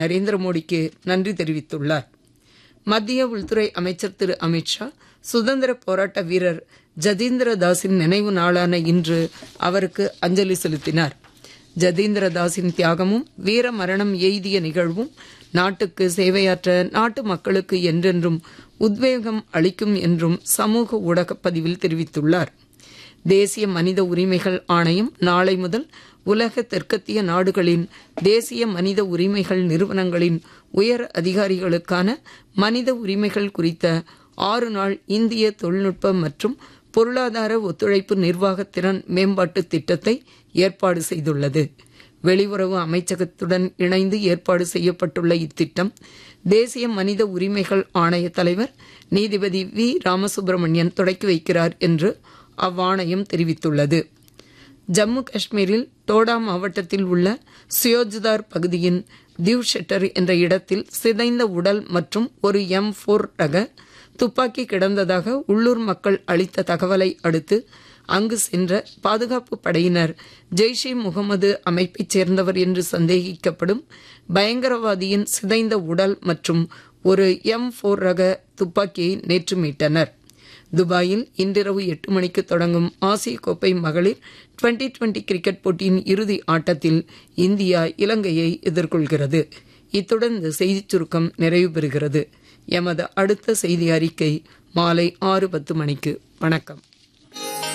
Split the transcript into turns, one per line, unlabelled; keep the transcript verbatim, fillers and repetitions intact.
நரேந்திர மோடிக்கு நன்றி தெரிவித்துள்ளார். மத்திய உள்துறை அமைச்சர் திரு அமித்ஷா சுதந்திர போராட்ட வீரர் ஜதீந்திர தாஸின் நினைவு நாளான இன்று அவருக்கு அஞ்சலி செலுத்தினார். ஜதீந்திர தாஸின் தியாகமும் வீர மரணம் எய்திய நிகழ்வும் நாட்டுக்கு சேவையாற்ற நாட்டு மக்களுக்கு என்றென்றும் உத்வேகம் அளிக்கும் என்றும் சமூக ஊடகப் பதிவில் தெரிவித்துள்ளார். தேசிய மனித உரிமைகள் ஆணையம் நாளை முதல் உலக தெற்கத்திய நாடுகளின் தேசிய மனித உரிமைகள் நிறுவனங்களின் உயர் அதிகாரிகளுக்கான மனித உரிமைகள் குறித்த ஆறு நாள் இந்திய தொழில்நுட்ப மற்றும் பொருளாதார ஒத்துழைப்பு நிர்வாக திறன் மேம்பாட்டு திட்டத்தை ஏற்பாடு செய்துள்ளது. வெளியுறவு அமைச்சகத்துடன் இணைந்து ஏற்பாடு செய்யப்பட்டுள்ள இத்திட்டம் தேசிய மனித உரிமைகள் ஆணைய தலைவர் நீதிபதி வி ராமசுப்பிரமணியன் தொடக்கி வைக்கிறார் என்று அவ்வாணையம் தெரிவித்துள்ளது. ஜம்மு காஷ்மீரில் டோடா மாவட்டத்தில் உள்ள சியோஜ்தார் பகுதியின் திவ் ஷெட்டர் என்ற இடத்தில் சிதைந்த உடல் மற்றும் ஒரு எம் போர் ரக துப்பாக்கி கிடந்ததாக உள்ளூர் மக்கள் அளித்த தகவலை அடுத்து அங்கு சென்ற பாதுகாப்பு படையினர் ஜெய்ஷ் இ முகமது அமைப்பைச் சேர்ந்தவர் என்று சந்தேகிக்கப்படும் பயங்கரவாதியின் சிதைந்த உடல் மற்றும் ஒரு எம் போர் ரக துப்பாக்கியை நேற்று மீட்டனர். துபாயில் இன்றிரவு எட்டு மணிக்கு தொடங்கும் ஆசிய கோப்பை மகளிர் டுவெண்டி டுவெண்டி கிரிக்கெட் போட்டியின் இறுதி ஆட்டத்தில் இந்தியா இலங்கையை எதிர்கொள்கிறது. இத்துடன் இந்த செய்திச் சுருக்கம் நிறைவு பெறுகிறது. எமது அடுத்த செய்தி அறிக்கை மாலை ஆறு பத்து மணிக்கு. வணக்கம்.